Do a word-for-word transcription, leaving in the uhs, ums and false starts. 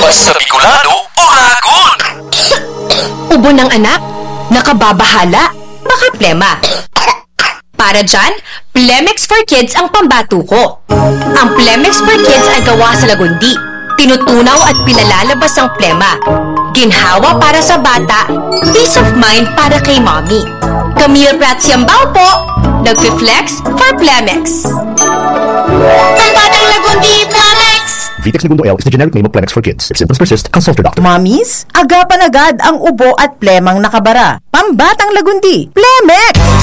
Sa Bicolano o Ragon? Ubo ng anak? Nakababahala? Baka plema. Para dyan, Plemex for Kids ang pambato ko. Ang Plemex for Kids ay gawa sa lagundi. Tinutunaw at pinalalabas ang plema. Ginhawa para sa bata, peace of mind para kay mommy. Camille Pratt Siambao po, nag-flex for Plemex. Pambatang lagundi, Plemex! Vitex Segundo L is the generic name of Plemex for Kids. If symptoms persist, consult your doctor. Mommies, agapan agad ang ubo at plemang nakabara. Pambatang lagundi, Plemex!